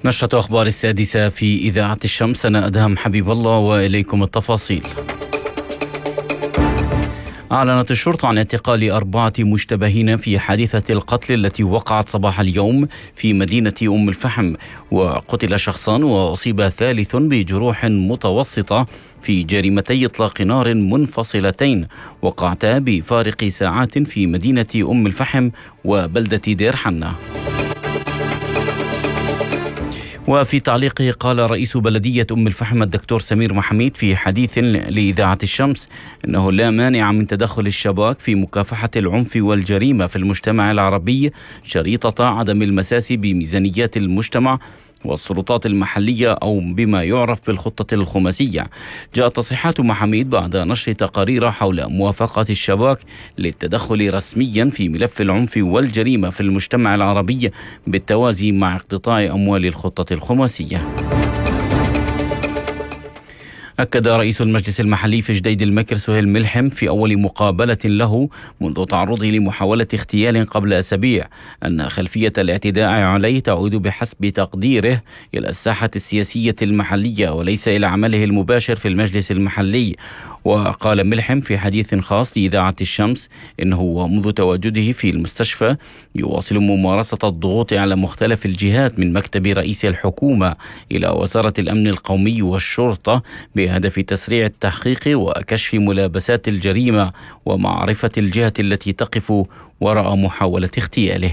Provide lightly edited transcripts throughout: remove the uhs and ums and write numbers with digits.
نشرة أخبار السادسة في إذاعة الشمس. أنا أدهم حبيب الله وإليكم التفاصيل. أعلنت الشرطة عن اعتقال 4 مشتبهين في حادثة القتل التي وقعت صباح اليوم في مدينة أم الفحم، وقتل شخصان وأصيب ثالث بجروح متوسطة في جريمتي إطلاق نار منفصلتين وقعتا بفارق ساعات في مدينة أم الفحم وبلدة دير حنة. وفي تعليقه قال رئيس بلدية أم الفحم الدكتور سمير محميد في حديث لإذاعة الشمس إنه لا مانع من تدخل الشباك في مكافحة العنف والجريمة في المجتمع العربي شريطة عدم المساس بميزانيات المجتمع والسلطات المحلية أو بما يعرف بالخطة الخماسية. جاءت تصريحات محميد بعد نشر تقارير حول موافقة الشباك للتدخل رسميا في ملف العنف والجريمة في المجتمع العربي بالتوازي مع اقتطاع أموال الخطة الخماسية. أكد رئيس المجلس المحلي في جديد المكر سهيل ملحم في أول مقابلة له منذ تعرضه لمحاولة اغتيال قبل أسابيع أن خلفية الاعتداء عليه تعود بحسب تقديره إلى الساحة السياسية المحلية وليس إلى عمله المباشر في المجلس المحلي. وقال ملحم في حديث خاص لإذاعة الشمس إنه ومنذ تواجده في المستشفى يواصل ممارسة الضغوط على مختلف الجهات من مكتب رئيس الحكومة إلى وزارة الأمن القومي والشرطة بهدف تسريع التحقيق وكشف ملابسات الجريمة ومعرفة الجهة التي تقف وراء محاولة اغتياله.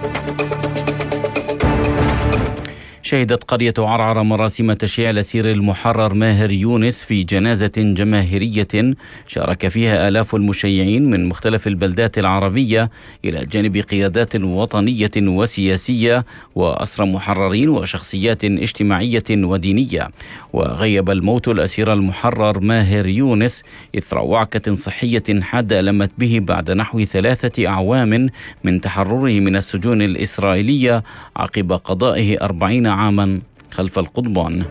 شهدت قرية عرعر مراسم تشييع الأسير المحرر ماهر يونس في جنازة جماهيرية شارك فيها آلاف المشيعين من مختلف البلدات العربية إلى جانب قيادات وطنية وسياسية وأسرى محررين وشخصيات اجتماعية ودينية. وغيب الموت الأسير المحرر ماهر يونس إثر وعكة صحية حادة ألمت به بعد نحو 3 أعوام من تحرره من السجون الإسرائيلية عقب قضائه 40 عاما خلف القضبان.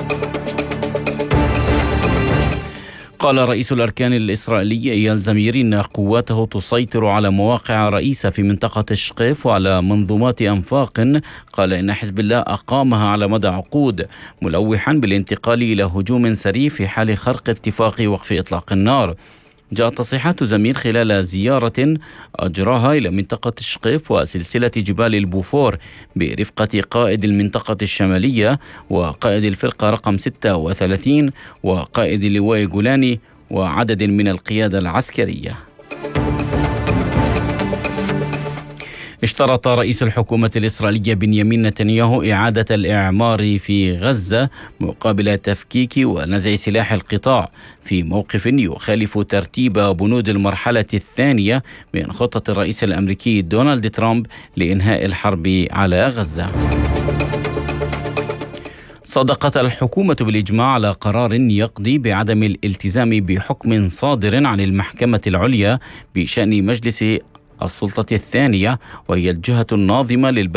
قال رئيس الأركان الإسرائيلي إيال زمير إن قواته تسيطر على مواقع رئيسة في منطقة الشقيف وعلى منظومات أنفاق قال إن حزب الله أقامها على مدى عقود، ملوحا بالانتقال إلى هجوم سريع في حال خرق اتفاق وقف إطلاق النار. جاءت تصريحات زمير خلال زيارة أجراها إلى منطقة الشقيف وسلسلة جبال البوفور برفقة قائد المنطقة الشمالية وقائد الفرقة رقم 36 وقائد لواء جولاني وعدد من القيادة العسكرية. اشترط رئيس الحكومة الإسرائيلية بنيامين نتنياهو إعادة الإعمار في غزة مقابل تفكيك ونزع سلاح القطاع في موقف يخالف ترتيب بنود المرحلة الثانية من خطة الرئيس الأمريكي دونالد ترامب لإنهاء الحرب على غزة. صدقت الحكومة بالإجماع على قرار يقضي بعدم الالتزام بحكم صادر عن المحكمة العليا بشأن مجلس السلطة الثانية وهي الجهة الناظمة